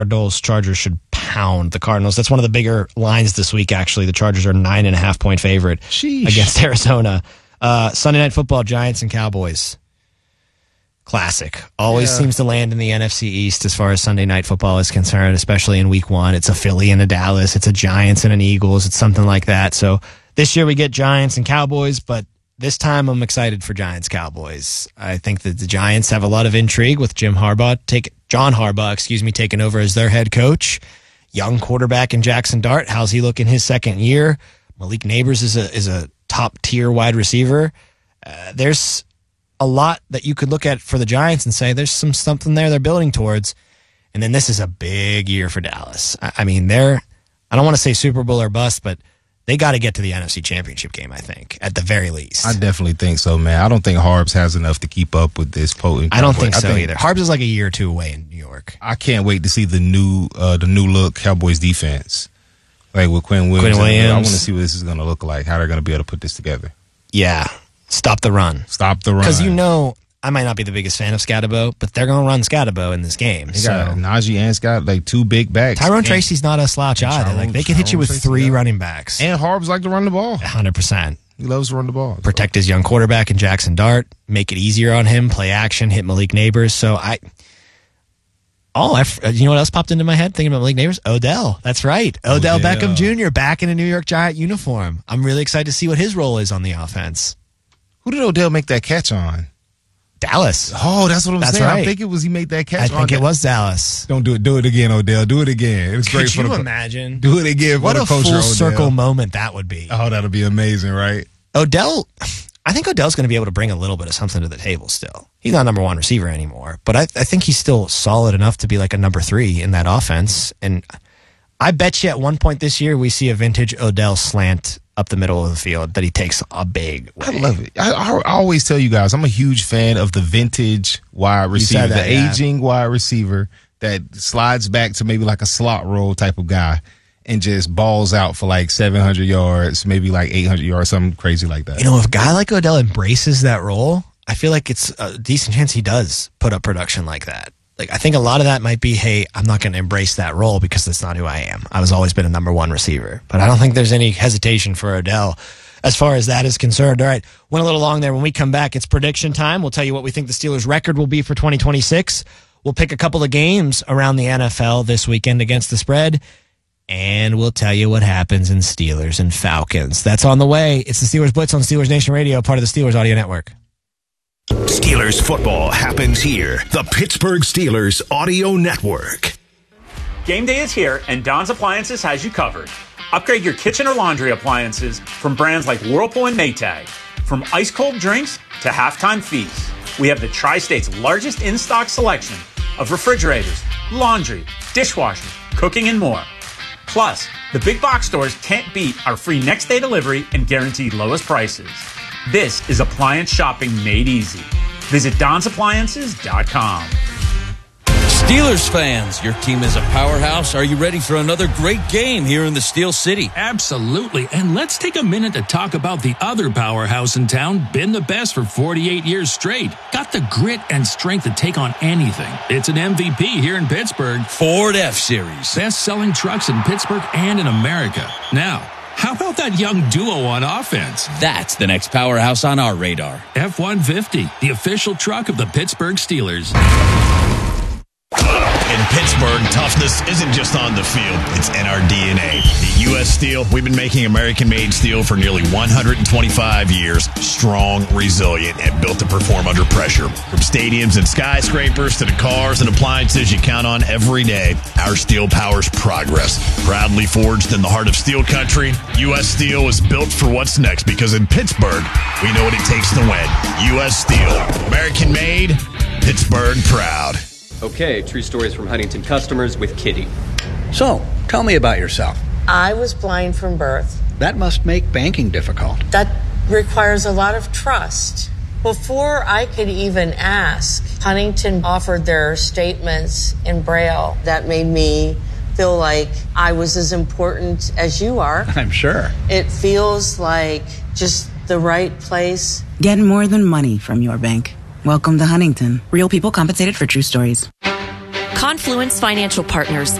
Chargers should pound the Cardinals. That's one of the bigger lines this week, actually. The Chargers are 9.5-point favorite against Arizona. Sunday Night Football, Giants and Cowboys. Classic. Always seems to land in the NFC East as far as Sunday Night Football is concerned, especially in week one. It's a Philly and a Dallas. It's a Giants and an Eagles. It's something like that. So this year we get Giants and Cowboys, but this time I'm excited for Giants-Cowboys. I think that the Giants have a lot of intrigue with John Harbaugh taking over as their head coach. Young quarterback in Jackson Dart. How's he look in his second year? Malik Neighbors is a top-tier wide receiver. There's a lot that you could look at for the Giants and say there's something there they're building towards. And then this is a big year for Dallas. I mean, I don't want to say Super Bowl or bust, but they got to get to the NFC Championship game, I think, at the very least. I definitely think so, man. I don't think Harbs has enough to keep up with this potent. I don't think so either. Harbs is like a year or two away in New York. I can't wait to see the new look Cowboys defense. Like with Quinn Williams. I want to see what this is going to look like, how they're going to be able to put this together. Yeah. Stop the run. Because I might not be the biggest fan of Scatterbo, but they're going to run Scatterbo in this game. They got Najee and Scott, like two big backs. Tyrone Tracy's not a slouch either. Like they can hit you with three running backs. And Harbs like to run the ball. 100%. He loves to run the ball. Protect his young quarterback in Jackson Dart. Make it easier on him. Play action. Hit Malik Neighbors. So you know what else popped into my head thinking about Malik Neighbors? Odell. That's right. Odell Beckham Jr. back in a New York Giant uniform. I'm really excited to see what his role is on the offense. Who did Odell make that catch on? Dallas. Oh, that's what I'm saying. Right. I think it was he made that catch. I think it was Dallas. Don't do it. Do it again, Odell. Do it again. It's great. Could you imagine? Do it again. What a full circle moment that would be. Oh, that'll be amazing, right? Odell. I think Odell's going to be able to bring a little bit of something to the table still. He's not number one receiver anymore, but I think he's still solid enough to be like a number 3 in that offense. And I bet you at one point this year we see a vintage Odell slant up the middle of the field that he takes a big way. I love it. I always tell you guys, I'm a huge fan of the vintage wide receiver, the aging wide receiver that slides back to maybe like a slot roll type of guy and just balls out for like 700 yards, maybe like 800 yards, something crazy like that. You know, if a guy like Odell embraces that role, I feel like it's a decent chance he does put up production like that. Like, I think a lot of that might be, hey, I'm not going to embrace that role because that's not who I am. I was always been a number 1 receiver. But I don't think there's any hesitation for Odell as far as that is concerned. All right, went a little long there. When we come back, it's prediction time. We'll tell you what we think the Steelers' record will be for 2026. We'll pick a couple of games around the NFL this weekend against the spread. And we'll tell you what happens in Steelers and Falcons. That's on the way. It's the Steelers Blitz on Steelers Nation Radio, part of the Steelers Audio Network. Steelers football happens here. The Pittsburgh Steelers Audio Network. Game day is here, and Don's Appliances has you covered. Upgrade your kitchen or laundry appliances from brands like Whirlpool and Maytag. From ice-cold drinks to halftime feasts, we have the Tri-State's largest in-stock selection of refrigerators, laundry, dishwashers, cooking, and more. Plus, the big box stores can't beat our free next-day delivery and guaranteed lowest prices. This is appliance shopping made easy. Visit DonsAppliances.com. Steelers fans, your team is a powerhouse. Are you ready for another great game here in the Steel City? Absolutely. And let's take a minute to talk about the other powerhouse in town, been the best for 48 years straight. Got the grit and strength to take on anything. It's an MVP here in Pittsburgh. Ford F-Series. Best-selling trucks in Pittsburgh and in America. Now, how about that young duo on offense? That's the next powerhouse on our radar. F-150, the official truck of the Pittsburgh Steelers. In Pittsburgh, toughness isn't just on the field, it's in our DNA. At U.S. Steel, we've been making American-made steel for nearly 125 years, strong, resilient, and built to perform under pressure. From stadiums and skyscrapers to the cars and appliances you count on every day, our steel powers progress. Proudly forged in the heart of steel country, U.S. Steel is built for what's next because in Pittsburgh, we know what it takes to win. U.S. Steel, American-made, Pittsburgh proud. Okay, true stories from Huntington customers with Kitty. So, tell me about yourself. I was blind from birth. That must make banking difficult. That requires a lot of trust. Before I could even ask, Huntington offered their statements in Braille. That made me feel like I was as important as you are. I'm sure. It feels like just the right place. Get more than money from your bank. Welcome to Huntington. Real people compensated for true stories. Confluence Financial Partners,